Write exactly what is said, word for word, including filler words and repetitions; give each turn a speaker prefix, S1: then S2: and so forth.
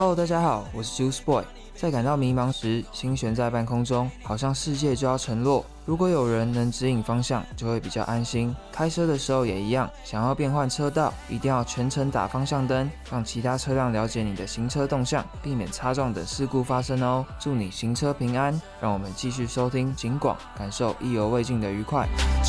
S1: Hello，大家好，我是 Juice Boy。在感到迷茫时，心悬在半空中，好像世界就要沉落。如果有人能指引方向，就会比较安心。开车的时候也一样，想要变换车道，一定要全程打方向灯，让其他车辆了解你的行车动向，避免擦撞等事故发生哦。祝你行车平安，让我们继续收听警广，感受意犹未尽的愉快。